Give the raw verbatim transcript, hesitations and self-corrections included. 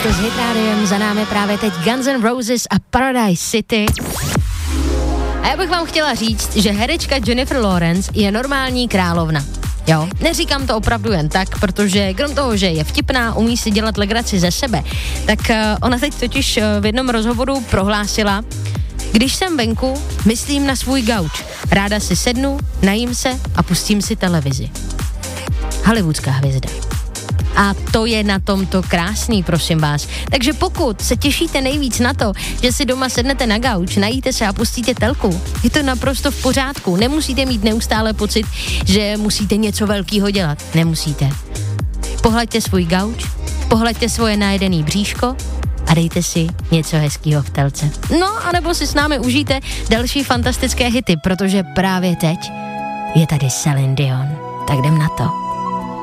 Jste s Hit Rádiem, za námi právě teď Guns N' Roses a Paradise City. A já bych vám chtěla říct, že herečka Jennifer Lawrence je normální královna. Jo, neříkám to opravdu jen tak, protože krom toho, že je vtipná, umí si dělat legraci ze sebe, tak uh, ona teď totiž uh, v jednom rozhovoru prohlásila: když jsem venku, myslím na svůj gauč. Ráda si sednu, najím se a pustím si televizi. Hollywoodská hvězda. A to je na tomto krásný, prosím vás. Takže pokud se těšíte nejvíc na to, že si doma sednete na gauč, najíte se a pustíte telku, je to naprosto v pořádku. Nemusíte mít neustále pocit, že musíte něco velkýho dělat. Nemusíte. Pohlaďte svůj gauč, pohlaďte svoje najedený bříško a dejte si něco hezkýho v telce. No, anebo si s námi užijte další fantastické hity, protože právě teď je tady Celine Dion. Tak jdem na to.